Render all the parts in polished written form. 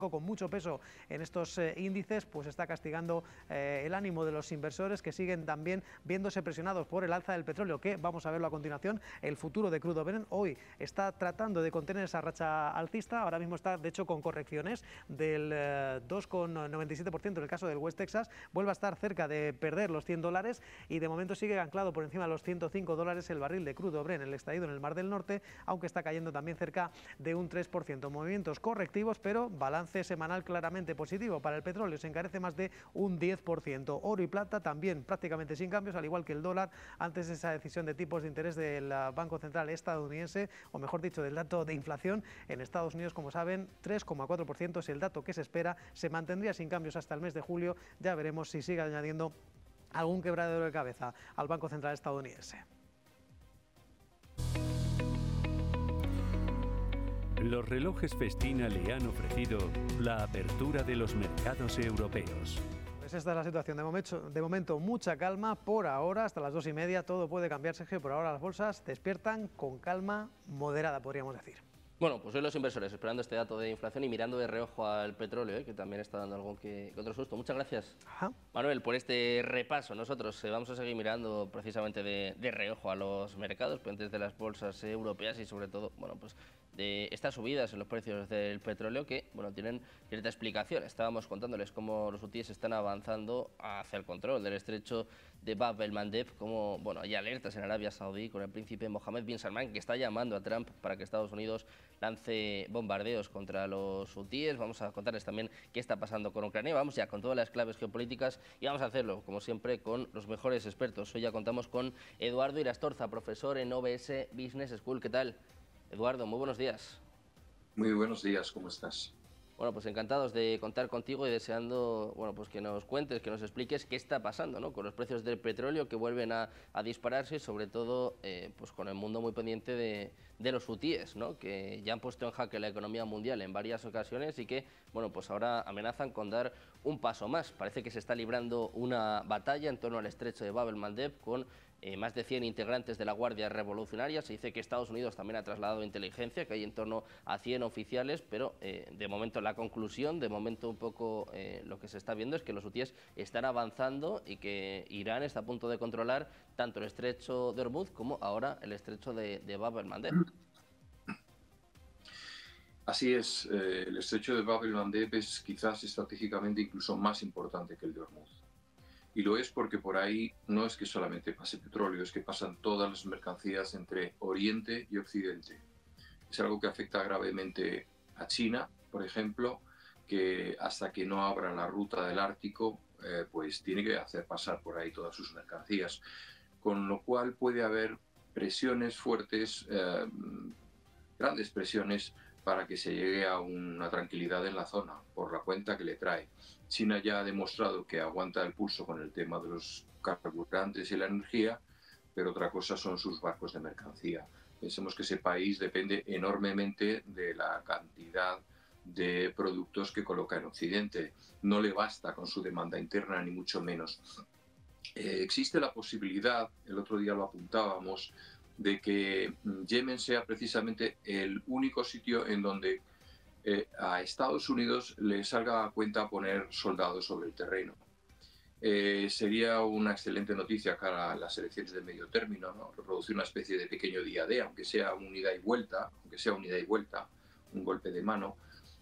con mucho peso en estos índices, pues está castigando el ánimo de los inversores, que siguen también viéndose presionados por el alza del petróleo, que vamos a verlo a continuación. El futuro de crudo Brent hoy está tratando de contener esa racha alcista, ahora mismo está de hecho con correcciones del 2,97% en el caso del West Texas, vuelve a estar cerca de perder los $100 y de momento sigue anclado por encima de los $105 el barril de crudo Brent, el extraído en el Mar del Norte, aunque está cayendo también cerca de un 3%. Movimientos correctivos, pero balance semanal claramente positivo para el petróleo, se encarece más de un 10%. Oro y plata también prácticamente sin cambios, al igual que el dólar, antes de esa decisión de tipos de interés del Banco Central estadounidense, o mejor dicho, del dato de inflación en Estados Unidos. Como saben, 3,4% es el dato que se espera, se mantendría sin cambios hasta el mes de julio, ya veremos si sigue añadiendo algún quebradero de cabeza al Banco Central estadounidense. Los relojes Festina le han ofrecido la apertura de los mercados europeos. Pues esta es la situación. De momento mucha calma por ahora, hasta las 2:30 todo puede cambiar, Sergio. Por ahora las bolsas despiertan con calma moderada, podríamos decir. Bueno, pues hoy los inversores esperando este dato de inflación y mirando de reojo al petróleo, que también está dando algo que otro susto. Muchas gracias, Manuel, por este repaso. Nosotros vamos a seguir mirando precisamente de reojo a los mercados, pendientes de las bolsas europeas y sobre todo, bueno, pues de estas subidas en los precios del petróleo que, bueno, tienen cierta explicación. Estábamos contándoles cómo los hutíes están avanzando hacia el control del estrecho de Bab el-Mandeb, como, bueno, hay alertas en Arabia Saudí con el príncipe Mohammed bin Salman, que está llamando a Trump para que Estados Unidos lance bombardeos contra los hutíes. Vamos a contarles también qué está pasando con Ucrania. Vamos ya con todas las claves geopolíticas y vamos a hacerlo, como siempre, con los mejores expertos. Hoy ya contamos con Eduardo Irastorza, profesor en OBS Business School. ¿Qué tal, Eduardo? Muy buenos días. Muy buenos días, ¿cómo estás? Bueno, pues encantados de contar contigo y deseando, bueno, pues que nos cuentes, que nos expliques qué está pasando, ¿no?, con los precios del petróleo que vuelven a dispararse y sobre todo pues con el mundo muy pendiente de los hutíes, ¿no?, que ya han puesto en jaque la economía mundial en varias ocasiones y que, bueno, pues ahora amenazan con dar un paso más. Parece que se está librando una batalla en torno al estrecho de Bab el-Mandeb con más de 100 integrantes de la Guardia Revolucionaria. Se dice que Estados Unidos también ha trasladado inteligencia, que hay en torno a 100 oficiales, pero de momento la conclusión, de momento un poco lo que se está viendo es que los hutíes están avanzando y que Irán está a punto de controlar tanto el estrecho de Hormuz como ahora el estrecho de Bab el-Mandeb. Así es, el estrecho de Bab el-Mandeb es quizás estratégicamente incluso más importante que el de Hormuz. Y lo es porque por ahí no es que solamente pase petróleo, es que pasan todas las mercancías entre Oriente y Occidente. Es algo que afecta gravemente a China, por ejemplo, que hasta que no abra la ruta del Ártico, pues tiene que hacer pasar por ahí todas sus mercancías. Con lo cual puede haber presiones fuertes, grandes presiones, para que se llegue a una tranquilidad en la zona, por la cuenta que le trae. China ya ha demostrado que aguanta el pulso con el tema de los carburantes y la energía, pero otra cosa son sus barcos de mercancía. Pensemos que ese país depende enormemente de la cantidad de productos que coloca en Occidente. No le basta con su demanda interna, ni mucho menos. Existe la posibilidad, el otro día lo apuntábamos, de que Yemen sea precisamente el único sitio en donde a Estados Unidos le salga a cuenta poner soldados sobre el terreno. Sería una excelente noticia cara a las elecciones de medio término, ¿no?, reproducir una especie de pequeño día D, aunque sea un ida y vuelta, un golpe de mano,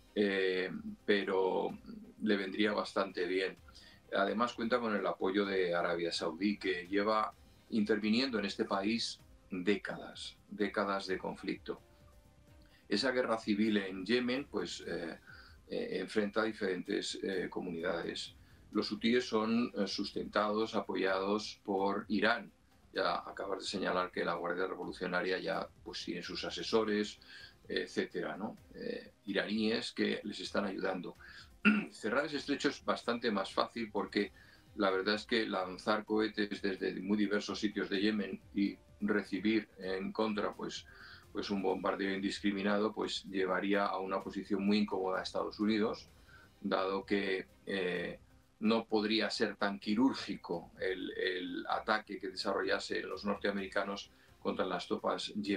pero le vendría bastante bien. Además cuenta con el apoyo de Arabia Saudí, que lleva interviniendo en este país décadas de conflicto. Esa guerra civil en Yemen pues enfrenta a diferentes comunidades. Los hutíes son sustentados, apoyados por Irán. Ya acabas de señalar que la Guardia Revolucionaria ya pues tiene sus asesores, etcétera, ¿no?, iraníes que les están ayudando. Cerrar ese estrecho es bastante más fácil porque la verdad es que lanzar cohetes desde muy diversos sitios de Yemen y recibir en contra pues un bombardeo indiscriminado pues llevaría a una posición muy incómoda a Estados Unidos, dado que no podría ser tan quirúrgico el ataque que desarrollase los norteamericanos contra las tropas yemeníes.